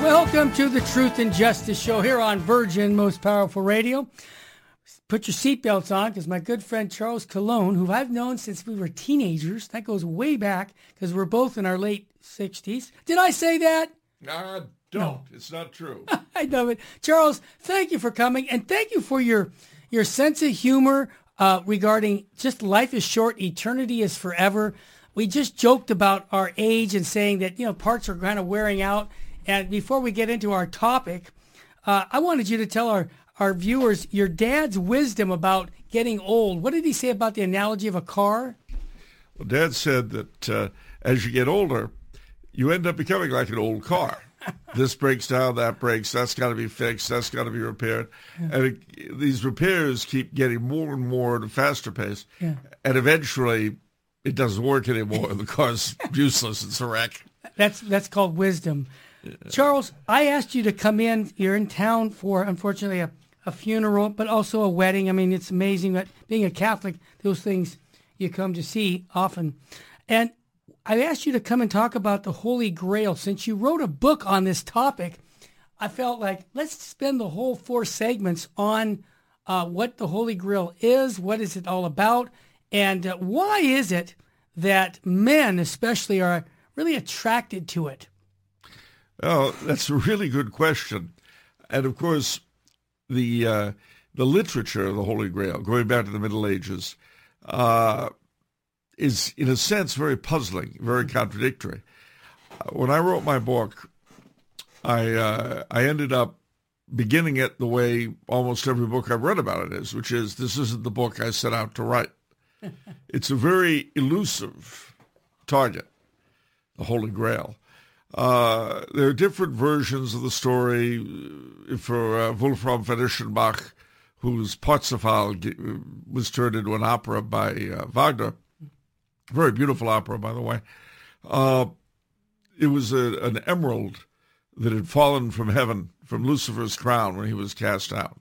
Welcome to the Truth and Justice Show here on Virgin Most Powerful Radio. Put your seatbelts on because my good friend Charles Colon, who I've known since we were teenagers, that goes way back because we're both in our late 60s. Did I say that? Don't. No. It's not true. I know it. Charles, thank you for coming, and thank you for your sense of humor regarding just life is short, eternity is forever. We just joked about our age and saying that, parts are kind of wearing out. And before we get into our topic, I wanted you to tell our viewers your dad's wisdom about getting old. What did he say about the analogy of a car? Well, Dad said that as you get older, you end up becoming like an old car. This breaks down, that breaks, that's got to be fixed, that's got to be repaired. Yeah. And these repairs keep getting more and more at a faster pace. Yeah. And eventually, it doesn't work anymore. The car's useless. It's a wreck. That's called wisdom. Yeah. Charles, I asked you to come in. You're in town for, unfortunately, a funeral, but also a wedding. I mean, it's amazing that being a Catholic, those things you come to see often. And I asked you to come and talk about the Holy Grail. Since you wrote a book on this topic, I felt like let's spend the whole 4 segments on what the Holy Grail is, what is it all about, and why is it that men especially are really attracted to it? Oh, that's a really good question. And of course, the literature of the Holy Grail, going back to the Middle Ages, is in a sense very puzzling, very contradictory. When I wrote my book, I ended up beginning it the way almost every book I've read about it is, which is this isn't the book I set out to write. It's a very elusive target, the Holy Grail. There are different versions of the story. For Wolfram von Eschenbach, whose Parsifal was turned into an opera by Wagner, very beautiful opera, by the way. It was an emerald that had fallen from heaven, from Lucifer's crown when he was cast out.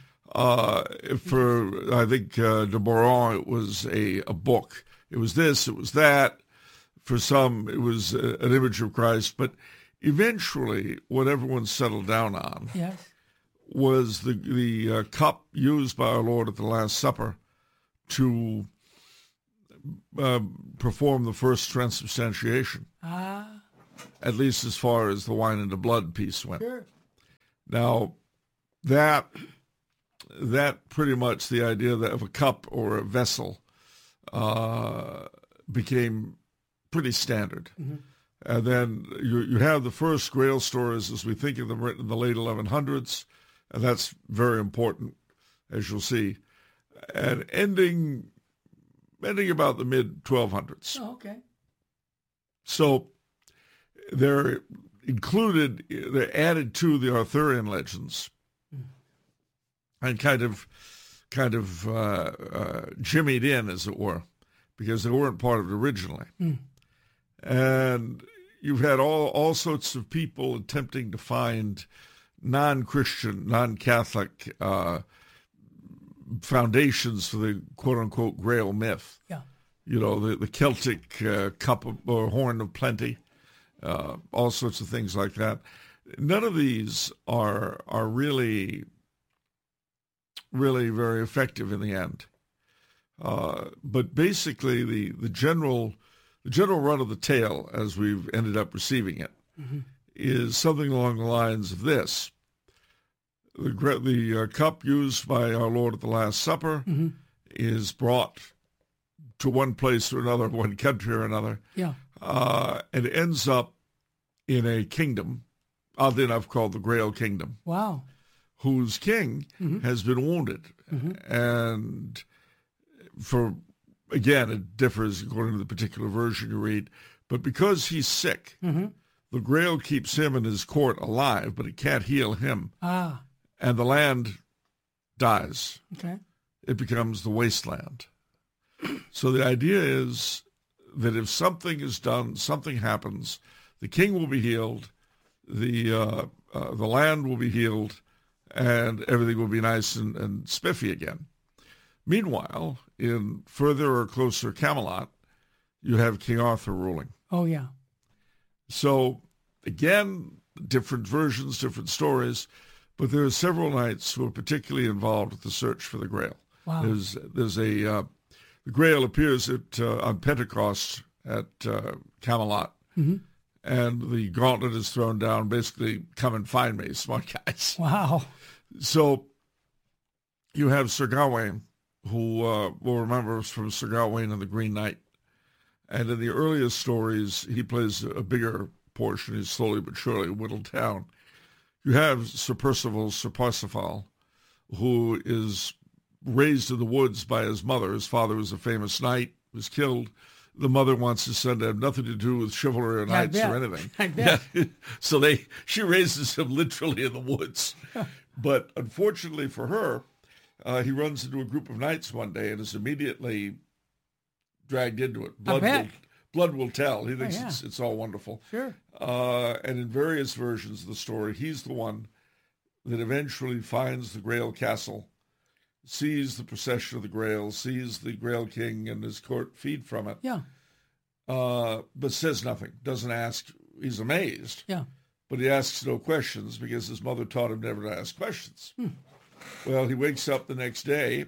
For, I think, de Boron, it was a book. It was this, it was that. For some, it was an image of Christ. But eventually, what everyone settled down on was the cup used by our Lord at the Last Supper to perform the first transubstantiation, at least as far as the wine and the blood piece went. Sure. Now, that pretty much the idea that of a cup or a vessel became pretty standard. Mm-hmm. And then you have the first Grail stories as we think of them written in the late 1100s, and that's very important, as you'll see, and ending about the mid-1200s. Oh, okay. So they're added to the Arthurian legends and kind of jimmied in, as it were, because they weren't part of it originally. And you've had all sorts of people attempting to find non-Christian, non-Catholic foundations for the quote-unquote Grail myth. Yeah. The Celtic cup or horn of plenty, all sorts of things like that. None of these are really, really very effective in the end. But basically, the general run of the tale, as we've ended up receiving it, is something along the lines of this. The cup used by our Lord at the Last Supper is brought to one place or another, one country or another, and ends up in a kingdom, oddly enough called the Grail Kingdom. Wow. Whose king has been wounded. And again, it differs according to the particular version you read, but because he's sick, the Grail keeps him and his court alive, but it can't heal him. And the land dies. Okay. It becomes the wasteland. So the idea is that if something is done, something happens, the king will be healed, the land will be healed, and everything will be nice and spiffy again. Meanwhile, in further or closer Camelot, you have King Arthur ruling. Oh, yeah. So, again, different versions, different stories, but there are several knights who are particularly involved with the search for the Grail. Wow. There's the Grail appears on Pentecost at Camelot, and the gauntlet is thrown down. Basically, come and find me, smart guys. Wow. So you have Sir Gawain, who will remember us from Sir Gawain and the Green Knight. And in the earliest stories, he plays a bigger portion. He's slowly but surely whittled down. You have Sir Parsifal, who is raised in the woods by his mother. His father was a famous knight, was killed. The mother wants his son to have nothing to do with chivalry or knights or anything. I bet. So she raises him literally in the woods. But unfortunately for her, he runs into a group of knights one day and is immediately dragged into it. Blood will tell. He thinks it's all wonderful. Sure. And in various versions of the story, he's the one that eventually finds the Grail Castle, sees the procession of the Grail, sees the Grail King and his court feed from it. Yeah. But says nothing, doesn't ask. He's amazed. Yeah. But he asks no questions because his mother taught him never to ask questions. Well, he wakes up the next day.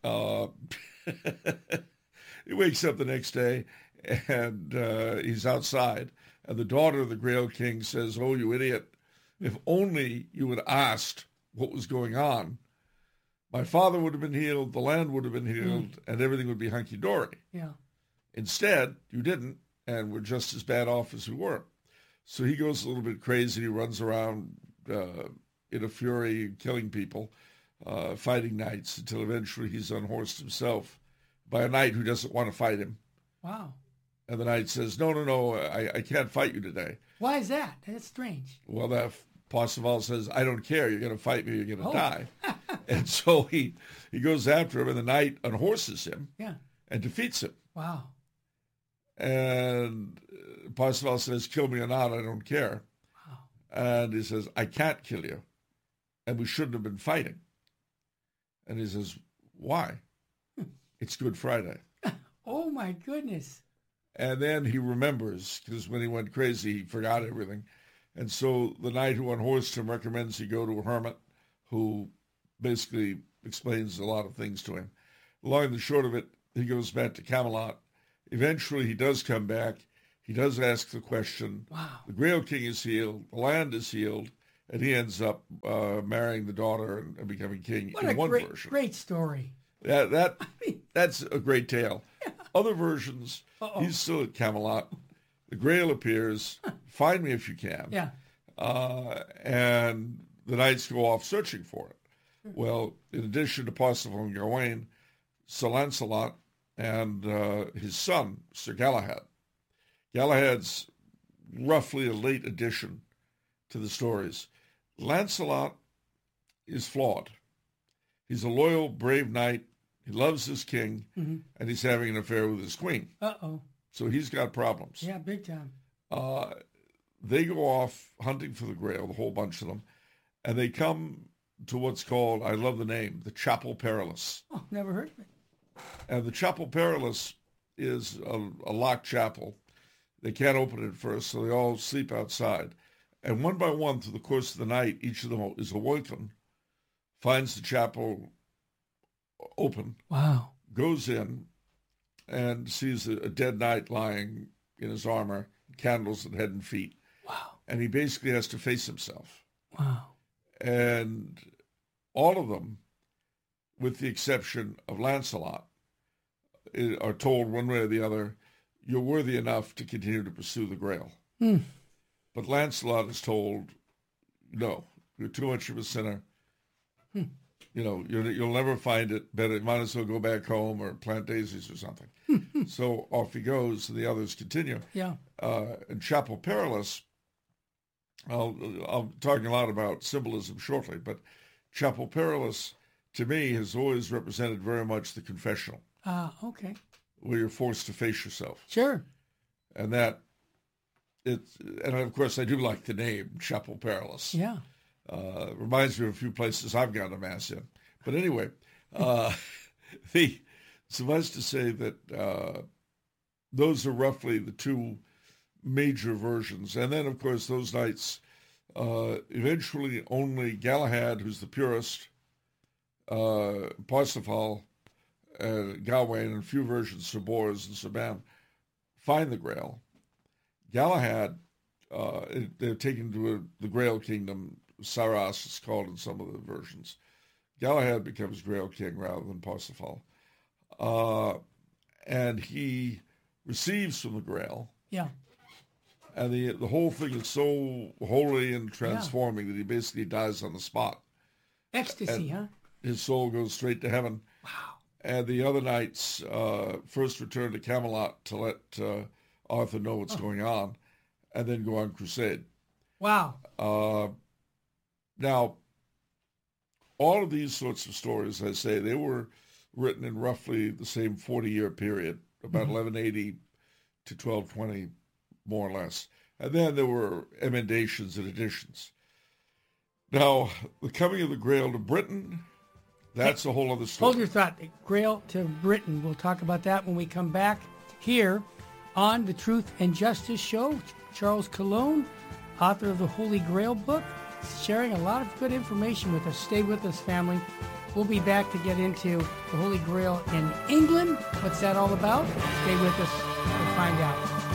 And he's outside. And the daughter of the Grail King says, "Oh, you idiot. If only you had asked what was going on, my father would have been healed, the land would have been healed, and everything would be hunky-dory. Yeah. Instead, you didn't, and we're just as bad off as we were." So he goes a little bit crazy. He runs around in a fury, killing people, fighting knights, until eventually he's unhorsed himself by a knight who doesn't want to fight him. Wow. And the knight says, no, I can't fight you today. Why is that? That's strange. Well, that Parsifal says, "I don't care. You're going to fight me. You're going to die." And so he goes after him, and the knight unhorses him and defeats him. Wow. And Parsifal says, "Kill me or not, I don't care." Wow. And he says, "I can't kill you, and we shouldn't have been fighting." And he says, "Why?" "It's Good Friday." Oh, my goodness. And then he remembers, because when he went crazy, he forgot everything. And so the knight who unhorsed him recommends he go to a hermit who basically explains a lot of things to him. Long and the short of it, he goes back to Camelot. Eventually, he does come back. He does ask the question. Wow. The Grail King is healed. The land is healed. And he ends up marrying the daughter and becoming king in one version. Great story. That's a great tale. Yeah. Other versions, he's still at Camelot. The Grail appears. Find me if you can. Yeah. And the knights go off searching for it. Well, in addition to Parsifal and Gawain, Sir Lancelot and his son, Sir Galahad. Galahad's roughly a late addition to the stories. Lancelot is flawed. He's a loyal, brave knight. He loves his king, and he's having an affair with his queen. Uh-oh. So he's got problems. Yeah, big time. They go off hunting for the Grail, the whole bunch of them, and they come to what's called, I love the name, the Chapel Perilous. Oh, never heard of it. And the Chapel Perilous is a locked chapel. They can't open it at first, so they all sleep outside. And one by one, through the course of the night, each of them is awoken, finds the chapel open, wow, goes in, and sees a dead knight lying in his armor, candles at head and feet. Wow. And he basically has to face himself. Wow. And all of them, with the exception of Lancelot, are told one way or the other, you're worthy enough to continue to pursue the Grail. But Lancelot is told, no, you're too much of a sinner. You know, you'll never find it. Better, might as well go back home or plant daisies or something. So off he goes, and the others continue. Yeah. And Chapel Perilous, I'm talking a lot about symbolism shortly, but Chapel Perilous, to me, has always represented very much the confessional. Okay. Where you're forced to face yourself. Sure. And and of course, I do like the name Chapel Perilous. Yeah. Reminds me of a few places I've gone to Mass in. But anyway, suffice to say that those are roughly the two major versions. And then, of course, those knights Eventually, only Galahad, who's the purist, Parsifal, Gawain, and a few versions, Sir Bors and Sir Ban, find the Grail. Galahad, they're taken to the Grail Kingdom. Saras is called in some of the versions. Galahad becomes Grail King rather than Parsifal. And he receives from the Grail. Yeah. And the whole thing is so holy and transforming that he basically dies on the spot. Ecstasy, huh? His soul goes straight to heaven. Wow. And the other knights first return to Camelot to let Arthur know what's going on, and then go on crusade. Wow. Now, all of these sorts of stories, I say, they were written in roughly the same 40-year period, about 1180 to 1220, more or less. And then there were emendations and additions. Now, the coming of the Grail to Britain, that's a whole other story. Hold your thought. The Grail to Britain. We'll talk about that when we come back here on the Truth and Justice Show. Charles Colon, author of the Holy Grail book, sharing a lot of good information with us. Stay with us, family. We'll be back to get into the Holy Grail in England. What's that all about? Stay with us to find out.